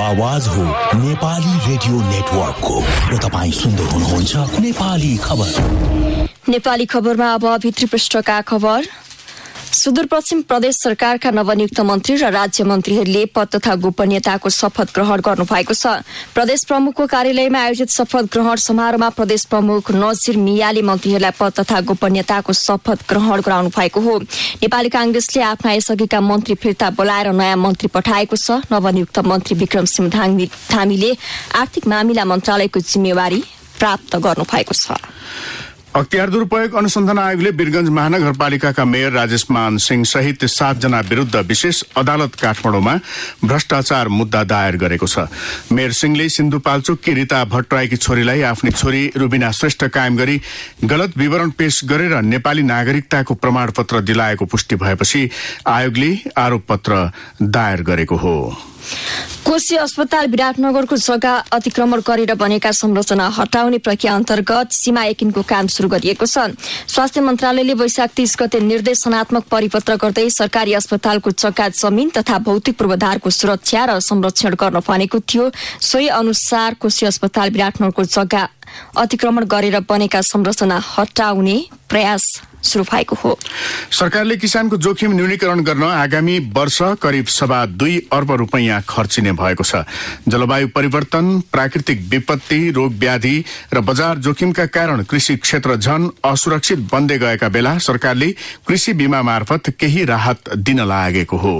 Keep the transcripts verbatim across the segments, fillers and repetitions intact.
आवाज हो नेपाली रेडियो नेटवर्कको र तपाईँ सुन्दै हुनुहुन्छ नेपाली खबर। नेपाली खबरमा अब भित्री पृष्ठका खबर। सुदूरपश्चिम प्रदेश सरकारका नवनियुक्त मन्त्री र राज्य मन्त्रीहरूले पद तथा गोपनीयताको शपथ ग्रहण गर्नुभएको छ। प्रदेश प्रमुखको कार्यालयमा आयोजित शपथ ग्रहण समारोहमा प्रदेश प्रमुख नजिर मियाले मन्त्रीहरूलाई पद तथा गोपनीयताको शपथ ग्रहण गराउनु भएको हो। नेपाली कांग्रेसले आफ्ना यसअघिका मन्त्री फिर्ता बोलाएर नयाँ मन्त्री पठाएको छ। नवनियुक्त मन्त्री विक्रम सिंह धामीले आर्थिक मामिला मन्त्रालयको जिम्मेवारी प्राप्त गर्नुभएको छ। अख्तियार दुरूपयोग अनुसन्धान आयोगले वीरगंज महानगरपालिकाका मेयर राजेश मान सिंह सहित सातजना विरूद्ध विशेष अदालत काठमाडौँमा भ्रष्टाचार मुद्दा दायर गरेको छ। मेयर सिंहले सिन्धुपाल्चोककी रीता भट्टराईकी छोरीलाई आफ्नी छोरी रुबिना श्रेष्ठ कायम गरी गलत विवरण पेश गरेर नेपाली नागरिकताको प्रमाणपत्र दिलाएको पुष्टि भएपछि आयोगले आरोप पत्र दायर गरेको हो। कोशी अस्पताल विराटनगरको जग्गा अतिक्रमण गरेर बनेका संरचना हटाउने प्रक्रिया अन्तर्गत सीमा एकिनको काम शुरू गरिएको छ। स्वास्थ्य मन्त्रालयले वैशाख तीस गते निर्देशनात्मक परिपत्र गर्दै सरकारी अस्पतालको जग्गा जमिन तथा भौतिक पूर्वाधारको सुरक्षा र संरक्षण गर्न भनेको थियो। सोही अनुसार कोशी अस्पताल विराटनगरको जग्गा अतिक्रमण गरेर बनेका संरचना हटाउने प्रयास शुरू भएको हो। सरकारले किसानको जोखिम न्यूनीकरण गर्न आगामी वर्ष करिब सवा दुई अर्ब रुपैयाँ खर्चिने भएको छ। जलवायु परिवर्तन, प्राकृतिक विपत्ति, रोग व्याधि र बजार जोखिमका कारण कृषि क्षेत्र झन असुरक्षित बन्दै गएका बेला सरकारले कृषि बीमा मार्फत केही राहत दिन लागेको हो।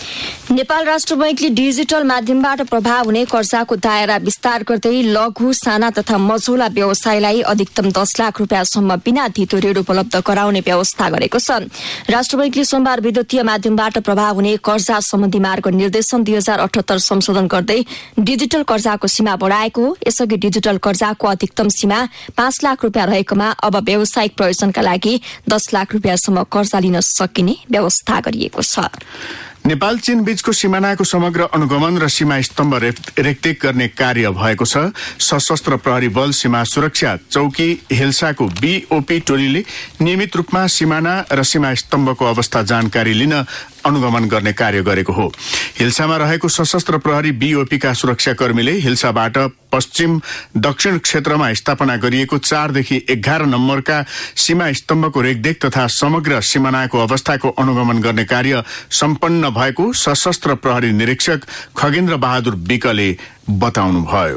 नेपाल राष्ट्र बैंकले डिजिटल माध्यमबाट प्रभाव हुने कर्जाको दायरा विस्तार गर्दै लघु, साना तथा मझौला व्यवसायलाई अधिकतम दस लाख रुपियाँसम्म बिना धितो ऋण उपलब्ध गराउने व्यवस्था गरेको छ। राष्ट्र बैंकले सोमबार विद्युतीय माध्यमबाट प्रभाव हुने कर्जा सम्बन्धी मार्ग निर्देशन दुई हजार अठहत्तर संशोधन गर्दै डिजिटल कर्जाको सीमा बढ़ाएको हो। यसअघि डिजिटल कर्जाको अधिकतम सीमा पाँच लाख रुपियाँ रहेकोमा अब व्यावसायिक प्रयोजनका लागि दस लाख रुपियाँसम्म कर्जा लिन सकिने व्यवस्था गरिएको छ। नेपाल चीन बीचको सिमानाको समग्र अनुगमन र सीमा स्तम्भ रेखदेख गर्ने कार्य भएको छ। सशस्त्र प्रहरी बल सीमा सुरक्षा चौकी हिल्साको बीओपी टोलीले नियमित रूपमा सिमाना र सीमा स्तम्भको अवस्था जानकारी लिन अनुगमन गर्ने कार्य गरेको हो। हिल्सामा रहेको सशस्त्र प्रहरी बीओपीका सुरक्षाकर्मीले हिल्साबाट पश्चिम दक्षिण क्षेत्रमा स्थापना गरिएको चारदेखि एघार नम्बरका सीमा स्तम्भको रेखदेख तथा समग्र सिमानाको अवस्थाको अनुगमन गर्ने कार्य सम्पन्न भएको सशस्त्र प्रहरी निरीक्षक खगेन्द्र बहादुर विकले बताउनुभयो।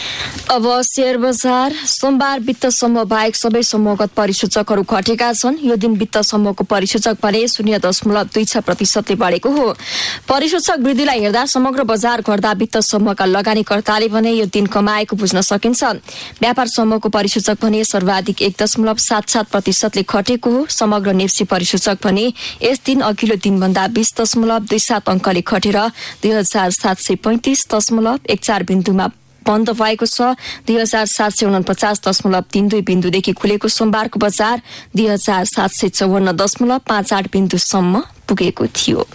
अब शेयर बजार। सोमबार वित्त समूह बाहेक सबै समूहगत परिसूचकहरू घटेका छन्। यो दिन वित्त समूहको परिसूचक भने शून्य दशमलव दुई छ प्रतिशतले बढेको हो। परिसूचक वृद्धिलाई हेर्दा समग्र बजार घट्दा वित्त समूहका लगानीकर्ताले भने यो दिन कमाएको बुझ्न सकिन्छ। व्यापार समूहको परिसूचक भने सर्वाधिक एक दशमलव सात सात प्रतिशतले घटेको हो। समग्र नेप्सी परिसूचक भने यस दिन अघिल्लो दिनभन्दा बीस दशमलव दुई सात अङ्कले घटेर दुई हजार सात सय पैंतिस दशमलव एक चार बिन्दुमा बन्द भएको छ। दुई हजार सात सय उनपचास दशमलव तीन दुई बिन्दुदेखि खुलेको सोमबारको बजार दुई हजार सात सय चौवन्न दशमलव पाँच आठ बिन्दुसम्म पुगेको थियो।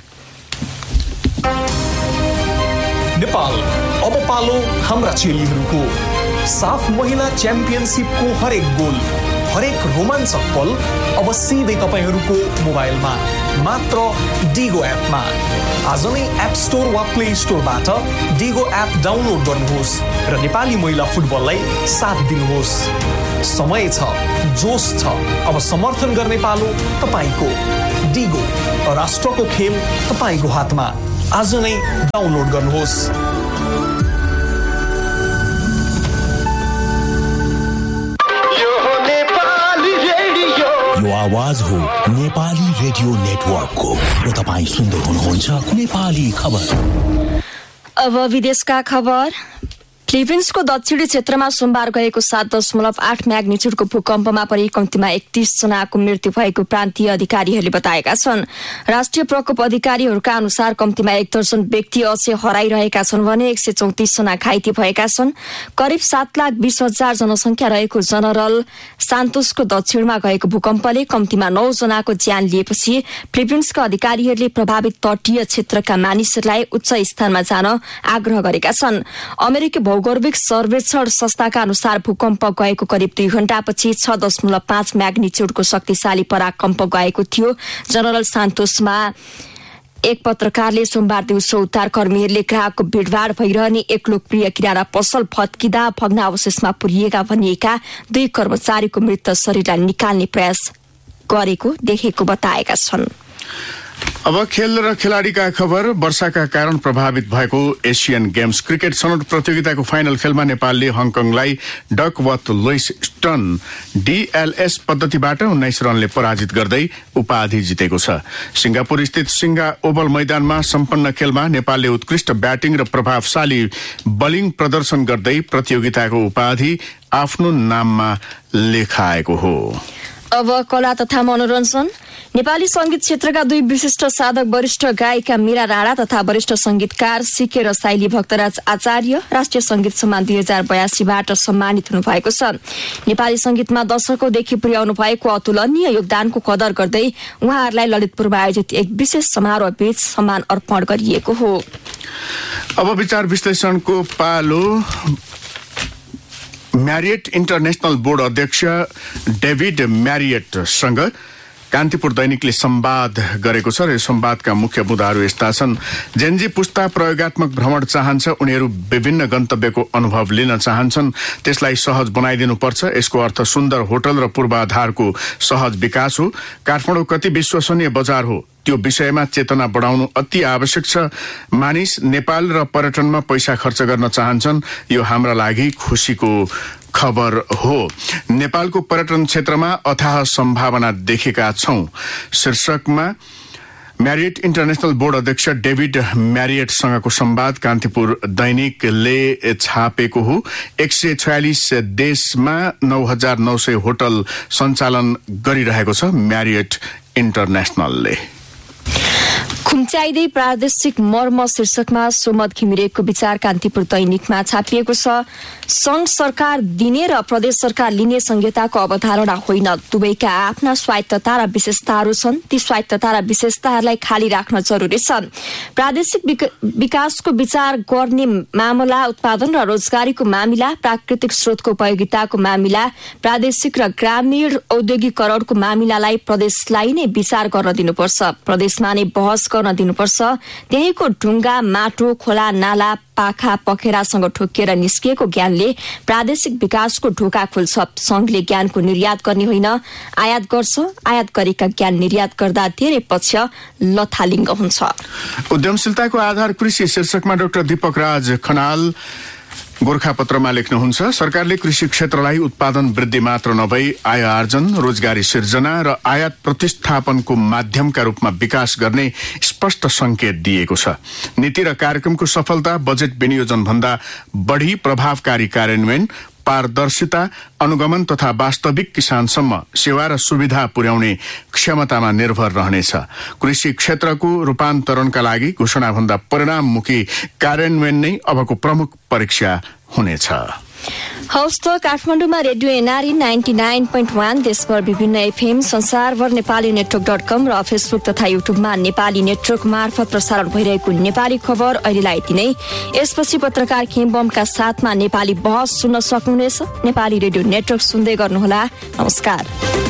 नेपाल अब पालो हाम्रा चेलीहरूको। साफ महिला च्याम्पियनशिपको हरेक गोल, हरेक रोमाञ्चक पल अब सिधै तपाईहरूको मोबाइलमा मात्र डिगो एपमा। आज नै एप स्टोर वा प्ले स्टोरबाट डिगो एप डाउनलोड गर्नुहोस् र नेपाली महिला फुटबललाई साथ दिनुहोस्। समय छ, जोश छ, अब समर्थन गर्ने पालो तपाईको। डिगो, राष्ट्रको खेल तपाईको हातमा। आज नै डाउनलोड गर्नुहोस्। यो आवाज हो नेपाली रेडियो नेटवर्कको र तपाईँ सुन्दै हुनुहुन्छ नेपाली खबर। अब विदेशका खबर। फिलिपिन्सको दक्षिणी क्षेत्रमा सोमबार गएको सात दशमलव आठ म्याग्निच्युडको भूकम्पमा परि कम्तीमा एकतीस जनाको मृत्यु भएको प्रान्तीय अधिकारीहरूले बताएका छन्। राष्ट्रिय प्रकोप अधिकारीहरूका अनुसार कम्तीमा एक दर्जन व्यक्ति अझै हराइरहेका छन् भने एक सय चौतिस जना घाइते भएका छन्। करिब सात लाख बीस हजार जनसंख्या रहेको जनरल सान्तोसको दक्षिणमा गएको भूकम्पले कम्तीमा नौ जनाको ज्यान लिएपछि फिलिपिन्सका अधिकारीहरूले प्रभावित तटीय क्षेत्रका मानिसहरूलाई उच्च स्थानमा जान आग्रह गरेका छन्। अमेरिकी भौगोलिक सर्वेक्षण संस्थाका अनुसार भूकम्प गएको करिब दुई घण्टापछि छ दशमलव पाँच म्याग्निच्युडको शक्तिशाली पराकम्प गएको थियो। जनरल सान्तोसमा एक पत्रकारले सोमबार दिउँसो उद्धार कर्मीहरूले ग्राहकको भिडभाड भइरहने एक लोकप्रिय किराना पसल फत्किँदा भग्नावशेषमा पुरिएका भनिएका दुई कर्मचारीको मृत शरीरलाई निकाल्ने प्रयास गरेको देखेको बताएका छन्। अब खेल र खेलाडीका खबर। वर्षाका कारण प्रभावित भएको एसियन गेम्स क्रिकेट छनौट प्रतियोगिताको फाइनल खेलमा नेपालले हङकङलाई डकवर्थ लुइस स्टन डीएलएस पद्धतिबाट उन्नाइस रनले पराजित गर्दै उपाधि जितेको छ। सिंगापुर स्थित सिंगा ओभल मैदानमा सम्पन्न खेलमा नेपालले उत्कृष्ट ब्याटिङ र प्रभावशाली बलिङ प्रदर्शन गर्दै प्रतियोगिताको उपाधि आफ्नो नाममा लेखाएको हो। अब कला तथा मनोरञ्जन। नेपाली संगीत क्षेत्रका दुई विशिष्ट साधक वरिष्ठ गायिका मीरा राणा तथा वरिष्ठ संगीतकार सिके र साइली भक्तराज आचार्य राष्ट्रिय संगीत सम्मान दुई हजार बयासीबाट सम्मानित हुनुभएको छ। नेपाली संगीतमा दशकौंदेखि पुर्याउनु भएको अतुलनीय योगदानको कदर गर्दै उहाँहरूलाई ललितपुरमा आयोजित एक विशेष समारोह बीच सम्मान अर्पण गरिएको हो। अब विचार विश्लेषणको पालो। म्यारियट इन्टरनेशनल बोर्ड अध्यक्ष डेभिड म्यारियटसँग कान्तिपुर दैनिकले संवाद गरेको छ र संवादका मुख्य मुद्दाहरू यस्ता छन्। जेनजी पुस्ता प्रयोगात्मक भ्रमण चाहन्छ, उनीहरू विभिन्न गन्तव्यको अनुभव लिन चाहन्छन्, त्यसलाई सहज बनाइदिनुपर्छ। यसको अर्थ सुन्दर होटल र पूर्वाधारको सहज विकास हो। काठमाडौँ कति विश्वसनीय बजार हो त्यो विषयमा चेतना बढाउनु अति आवश्यक छ। मानिस नेपाल र पर्यटनमा पैसा खर्च गर्न चाहन्छन्, यो हाम्रा लागि खुशीको खबर हो। नेपालको पर्यटन क्षेत्रमा अथाह सम्भावना देखेका छौं शीर्षकमा म्यारियट इन्टरनेशनल बोर्ड अध्यक्ष डेभिड म्यारियटसँगको संवाद कान्तिपुर दैनिकले छापेको हो। एक सय छयालिस देशमा नौ हजार नौ सय होटल सञ्चालन गरिरहेको छ म्यारियट इन्टरनेशनलले। खुम्च्याइदै प्रादेशिक मर्म शीर्षकमा सोमद घिमिरेको विचार कान्तिपुर दैनिकमा छापिएको छ। संघ सरकार दिने र प्रदेश सरकार लिने संहिताको अवधारणा होइन, दुवैका आफ्ना स्वायत्तता र विशेषताहरू छन्। ती स्वायत्तता र विशेषताहरूलाई खाली राख्न जरुरी छ। प्रादेशिक विकासको विचार गर्ने मामला, उत्पादन र रोजगारीको मामिला, प्राकृतिक स्रोतको उपयोगिताको मामिला, प्रादेशिक र ग्रामीण औद्योगिकरणको मामिलालाई प्रदेशलाई नै विचार गर्न दिनुपर्छ, प्रदेशमा नै बहस गर्न दिनुपर्छ। त्यहीको ढुङ्गा, माटो, खोला, नाला, पाखा पखेरासँग ठोकिएर निस्किएको ज्ञानले प्रादेशिक विकासको ढोका खोल्छ। संघले ज्ञानको निर्यात गर्ने होइन, आयात गर्छ। आयात गरेका ज्ञान निर्यात गर्दा धेरै पक्ष लथालिङ्ग हुन्छ। उद्यमशीलताको आधार कृषि शीर्षकमा डाक्टर दीपक राज खनाल गोर्खापत्रमा लेख्नुहुन्छ, सरकारले कृषि क्षेत्रलाई उत्पादन वृद्धि मात्र नभई आय आर्जन, रोजगारी सिर्जना र आयात प्रतिस्थापनको माध्यमका रूपमा विकास गर्ने स्पष्ट संकेत दिएको छ। नीति र कार्यक्रमको सफलता बजेट विनियोजन भन्दा बढ़ी प्रभावकारी कार्यान्वयन, पारदर्शिता, अनुगमन तथा वास्तविक किसानसम्म सेवा र सुविधा पुर्याउने क्षमतामा निर्भर रहनेछ। कृषि क्षेत्रको रूपान्तरणका लागि घोषणाभन्दा परिणाममुखी कार्यान्वयन नै अबको प्रमुख परीक्षा हुनेछ। हौस् त काठमाडौँमा radio NRE ninety nine point one, देशभर विभिन्न एफएम, संसारभर नेपाली नेटवर्क डट कम र फेसबुक तथा युट्युबमा नेपाली नेटवर्क मार्फत प्रसारण भइरहेको नेपाली खबर अहिलेलाई यति नै। यसपछि पत्रकार खेमबमका साथमा नेपाली बहस सुन्न सक्नुहुनेछ। नेपाली रेडियो नेटवर्क सुन्दै गर्नुहोला। नमस्कार।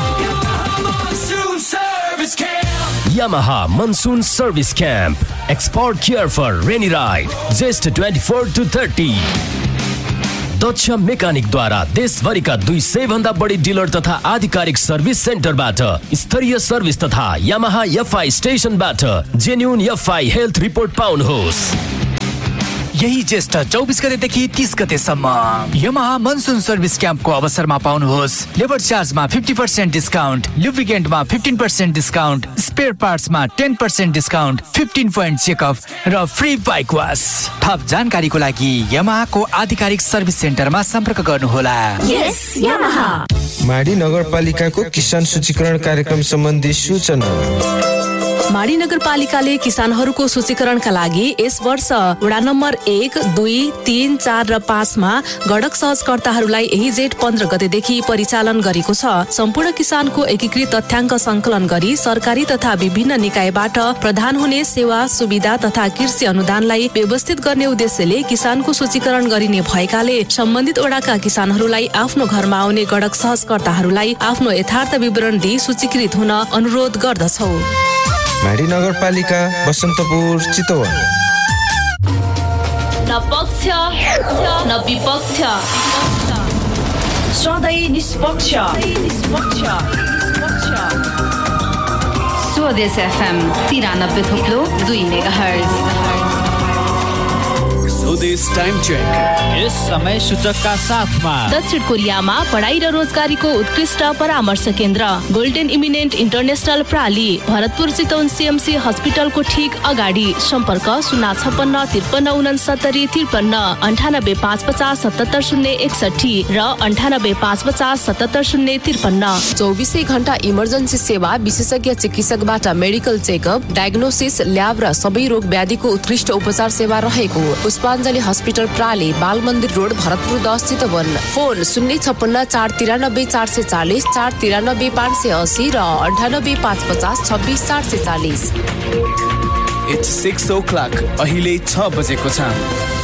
Yamaha Monsoon Service Camp. Export care for rainy ride. Just twenty-four to thirty. दक्ष मेकानिकद्वारा देशभरिका दुई सय भन्दा बढी डिलर तथा आधिकारिक सर्भिस सेन्टरबाट स्तरीय सर्भिस तथा यामाहा एफआई स्टेशनबाट जेन्युन एफआई हेल्थ रिपोर्ट पाउनुहोस्। यही ज्येष्ठ चौबिस गतेदेखि तीस गतेसम्म यमाहा मनसुन सर्भिस क्याम्पको अवसरमा पाउनुहोस् labour चार्जमा fifty percent discount, लुब्रिकेन्टमा fifteen percent discount, spare पार्ट्समा ten percent discount, fifteen point checkup र फ्री बाइक वास। थप जानकारीको लागि यमाहाको आधिकारिक सर्भिस सेन्टरमा सम्पर्क गर्नुहोला। यस यमाहा। माडी नगरपालिकाको किसान सूचीकरण कार्यक्रम सम्बन्धी सूचना। माडी नगरपालिकाले किसानहरूको सूचीकरणका लागि यस वर्ष वडा नम्बर एक, दुई, तीन, चार र पाँचमा गडक सहजकर्ताहरूलाई यही जेठ पन्ध्र गतेदेखि परिचालन गरेको छ। सम्पूर्ण किसानको एकीकृत तथ्याङ्क संकलन गरी सरकारी तथा विभिन्न निकायबाट प्रदान हुने सेवा सुविधा तथा कृषि अनुदानलाई व्यवस्थित गर्ने उद्देश्यले किसानको सूचीकरण गरिने भएकाले सम्बन्धित वडाका किसानहरूलाई आफ्नो घरमा आउने गडक सहजकर्ताहरूलाई आफ्नो यथार्थ विवरण दिई सूचीकृत हुन अनुरोध गर्दछौ। माडी नगरपालिका बसन्तपुर चितवन। न पक्ष न विपक्ष, सधैँ निष्पक्ष। स्वदेश एफएम तिरानब्बे थुप्लो दुई मेगाहर्ज। स्वदेश टाइम चेक यस समय सूचकका साथमा दक्षिण कोरियामा पढाइ र रोजगारीको उत्कृष्ट परामर्श केन्द्र golden eminent international प्राली, Bharatpur Chitwan CMC हस्पिटलको ठीक अगाडि। सम्पर्क शून्य छपन्न त्रिपन्न उनसत्तरी त्रिपन्न अन्ठानब्बे पाँच पचास सतहत्तर शून्य एकसठी र अन्ठानब्बे पाँच पचास सतहत्तर शून्य त्रिपन्न। चौबिसै घण्टा इमर्जेन्सी सेवा, विशेषज्ञ चिकित्सकबाट मेडिकल चेकअप, डायग्नोसिस, ल्याब र सबै रोग व्याधिको उत्कृष्ट उपचार सेवा रहेको पुष्पाञ्जली हस्पिटल प्राली, बाल मन्दिर रोड, भरतपुर दस चितवन। फोन शून्य छपन्न चार तिरानब्बे चार सय चालिस, चार तिरानब्बे पाँच सय असी र अन्ठानब्बे पाँच पचास छब्बिस चार सय चालिस। इट्स सिक्स ओ क्लक, अहिले छ बजेको छ।